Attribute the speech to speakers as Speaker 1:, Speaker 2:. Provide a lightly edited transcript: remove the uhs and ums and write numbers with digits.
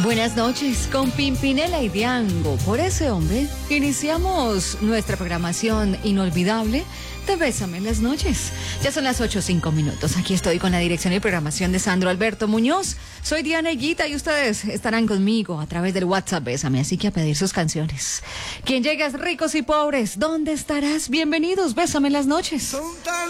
Speaker 1: Buenas noches, con Pimpinela y Diango. Por ese hombre, iniciamos nuestra programación inolvidable de Bésame en las noches. Ya son las 8:05. Aquí estoy con la dirección y programación de Sandro Alberto Muñoz. Soy Diana Higuita y ustedes estarán conmigo a través del WhatsApp Bésame, así que a pedir sus canciones. Quien llegas ricos y pobres, ¿dónde estarás? Bienvenidos, Bésame en las noches.